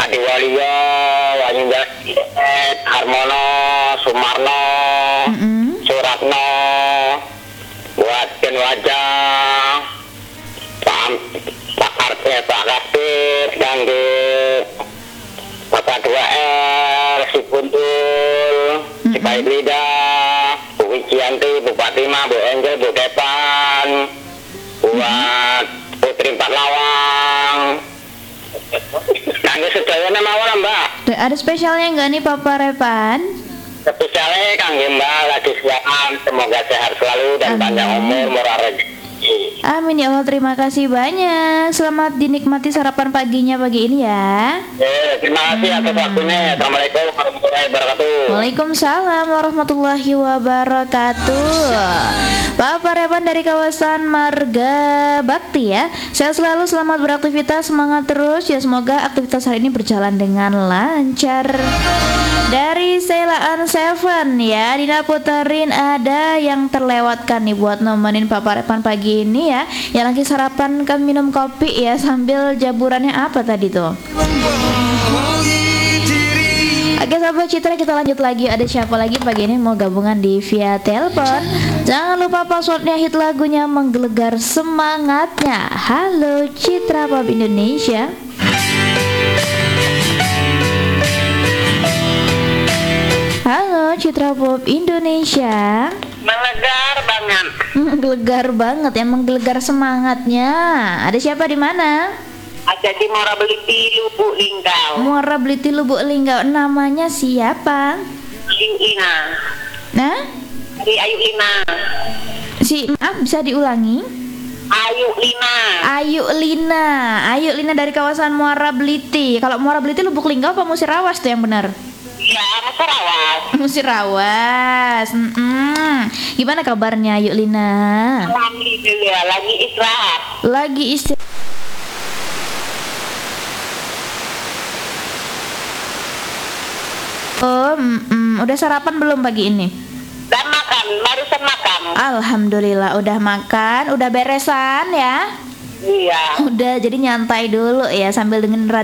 Adiwaluyo, Wanyudasit, Harmono, Sumarno, Suratno, buat Ken Wajah, Pak Arte, Pak Kasir, dan di Bapak 2R, Si Puntul, Si Pahit Lidah, Bu Wicianti, Bu Fatima, Bu Angel, Bu Kepan, buat Putri Empat Lawang. Kangge sedayana mawon Mbak. Ada spesialnya nggak nih Papa Repan? Spesialnya Kangge Mbak lagi siapan, semoga sehat selalu dan panjang umur, murah rezeki. Amin ya Allah, terima kasih banyak. Selamat dinikmati sarapan paginya pagi ini ya. Terima kasih atas waktunya. Assalamualaikum warahmatullahi wabarakatuh. Waalaikumsalam warahmatullahi wabarakatuh. Bapak Repan dari kawasan Marga Bakti ya. Sehat selalu, selamat beraktivitas, semangat terus ya. Semoga aktivitas hari ini berjalan dengan lancar. Dari Seilaan Seven ya, Dina puterin ada yang terlewatkan nih buat nemenin Bapak Repan pagi ini ya. Yang lagi sarapan kan minum kopi ya sambil jaburannya apa tadi tuh? Oke sahabat Citra, kita lanjut lagi. Ada siapa lagi pagi ini mau gabungan di via telepon? Jangan lupa passwordnya hit lagunya menggelegar semangatnya. Halo Citra Pop Indonesia. Halo Citra Pop Indonesia. Menggelegar banget. Menggelegar banget ya, menggelegar semangatnya. Ada siapa di mana? Ada di Muara Beliti, Lubuk Linggau. Muara Beliti Lubuk Linggau. Namanya siapa? Ayu Lina. Nah? Dari Ayu Lina. Maaf, bisa diulangi? Ayu Lina. Ayu Lina. Ayu Lina dari kawasan Muara Beliti. Kalau Muara Beliti Lubuk Linggau apa Musirawas tuh yang benar? Ya, Musirawas. Musirawas. Gimana kabarnya Ayu Lina? Alhamdulillah, lagi istirahat. Lagi istirahat. Udah sarapan belum pagi ini? Dan makan, barusan makan. Alhamdulillah udah makan, udah beresan ya? Iya. Udah, jadi nyantai dulu ya sambil dengerin